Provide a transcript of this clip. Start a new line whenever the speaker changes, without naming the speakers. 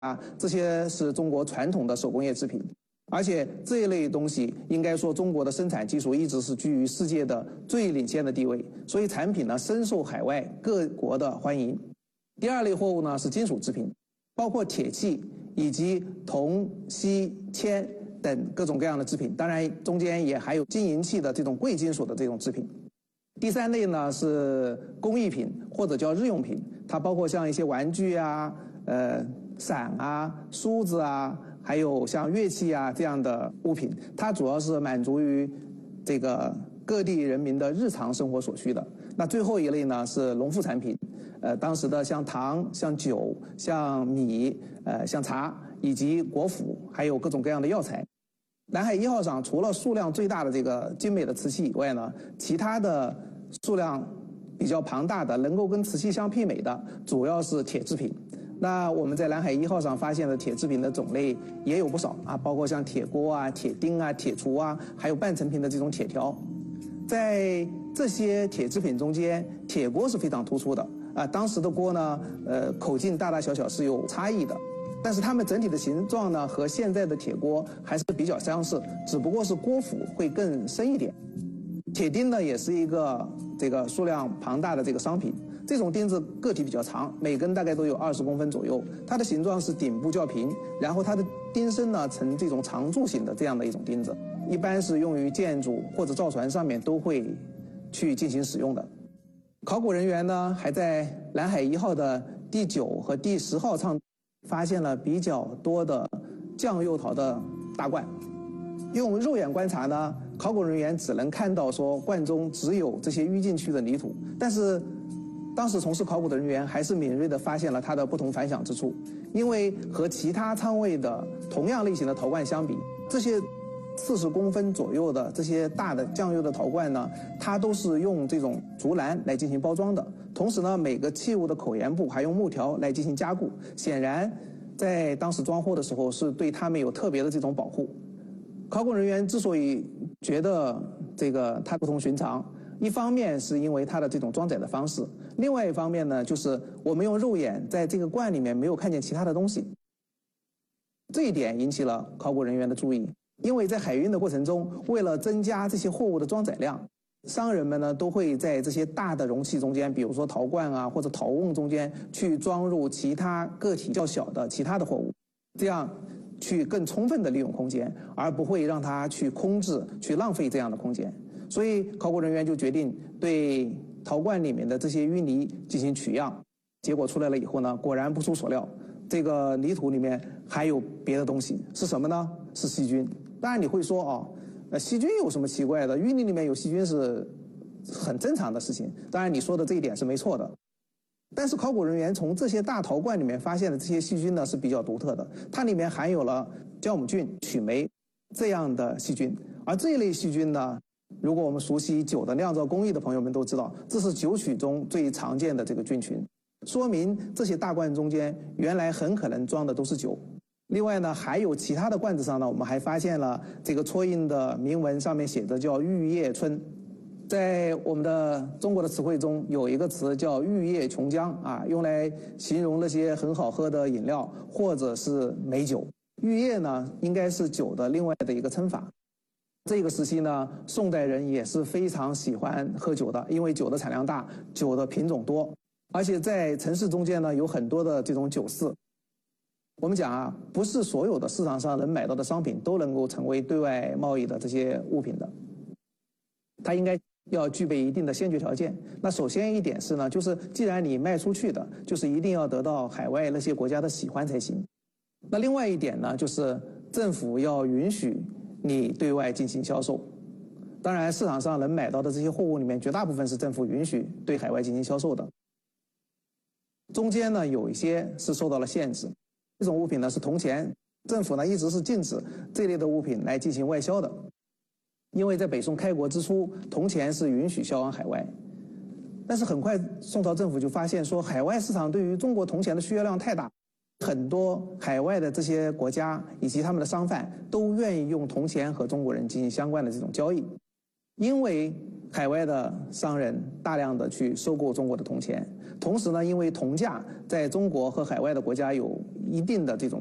这些是中国传统的手工业制品。而且这一类东西，应该说中国的生产技术一直是居于世界的最领先的地位，所以产品呢深受海外各国的欢迎。第二类货物呢是金属制品，包括铁器以及铜、锡、铅等各种各样的制品，当然中间也还有金银器的这种贵金属的这种制品。第三类呢是工艺品或者叫日用品，它包括像一些玩具啊、伞啊、梳子啊，还有像乐器啊这样的物品，它主要是满足于这个各地人民的日常生活所需的。那最后一类呢是农副产品，当时的像糖、像酒、像米、像茶以及果脯，还有各种各样的药材。南海1号上除了数量最大的这个精美的瓷器以外呢，其他的数量比较庞大的能够跟瓷器相媲美的，主要是铁制品。那我们在南海1号上发现的铁制品的种类也有不少啊，包括像铁锅啊、铁钉啊、铁锄啊，还有半成品的这种铁条。在这些铁制品中间，铁锅是非常突出的啊。当时的锅呢，口径大大小小是有差异的，但是它们整体的形状呢和现在的铁锅还是比较相似，只不过是锅腹会更深一点。铁钉呢也是一个这个数量庞大的这个商品。这种钉子个体比较长，每根大概都有20公分左右，它的形状是顶部较平，然后它的钉身呢呈这种长柱形的这样的一种钉子，一般是用于建筑或者造船上面都会去进行使用的。考古人员呢还在南海1号的第9和第10号舱发现了比较多的酱釉陶的大罐，用肉眼观察呢，考古人员只能看到说罐中只有这些淤进去的泥土，但是当时从事考古的人员还是敏锐地发现了它的不同凡响之处，因为和其他舱位的同样类型的陶罐相比，这些40公分左右的这些大的酱釉的陶罐呢，它都是用这种竹篮来进行包装的，同时呢，每个器物的口沿部还用木条来进行加固，显然在当时装货的时候是对它们有特别的这种保护。考古人员之所以觉得这个它不同寻常，一方面是因为它的这种装载的方式，另外一方面呢，就是我们用肉眼在这个罐里面没有看见其他的东西。这一点引起了考古人员的注意，因为在海运的过程中，为了增加这些货物的装载量，商人们呢都会在这些大的容器中间，比如说陶罐啊或者陶瓮中间去装入其他个体较小的其他的货物，这样去更充分的利用空间，而不会让它去空置、去浪费这样的空间。所以考古人员就决定对陶罐里面的这些淤泥进行取样，结果出来了以后呢，果然不出所料，这个泥土里面还有别的东西，是什么呢？是细菌。当然你会说细菌有什么奇怪的？淤泥里面有细菌是很正常的事情。当然你说的这一点是没错的，但是考古人员从这些大陶罐里面发现的这些细菌呢是比较独特的，它里面含有了酵母菌、曲霉这样的细菌，而这一类细菌呢，如果我们熟悉酒的酿造工艺的朋友们都知道，这是酒曲中最常见的这个菌群，说明这些大罐中间原来很可能装的都是酒。另外呢，还有其他的罐子上呢，我们还发现了这个戳印的铭文，上面写的叫玉叶春。在我们的中国的词汇中有一个词叫玉叶琼浆啊，用来形容那些很好喝的饮料或者是美酒。玉叶呢应该是酒的另外的一个称法。这个时期呢，宋代人也是非常喜欢喝酒的，因为酒的产量大，酒的品种多，而且在城市中间呢有很多的这种酒肆。我们讲不是所有的市场上能买到的商品都能够成为对外贸易的这些物品的，它应该要具备一定的先决条件。那首先一点是呢，就是既然你卖出去的，就是一定要得到海外那些国家的喜欢才行。那另外一点呢，就是政府要允许你对外进行销售。当然市场上能买到的这些货物里面，绝大部分是政府允许对海外进行销售的，中间呢有一些是受到了限制。这种物品呢是铜钱，政府呢一直是禁止这类的物品来进行外销的，因为在北宋开国之初，铜钱是允许销往海外。但是很快宋朝政府就发现说，海外市场对于中国铜钱的需要量太大，很多海外的这些国家以及他们的商贩都愿意用铜钱和中国人进行相关的这种交易，因为海外的商人大量的去收购中国的铜钱，同时呢，因为铜价在中国和海外的国家有一定的这种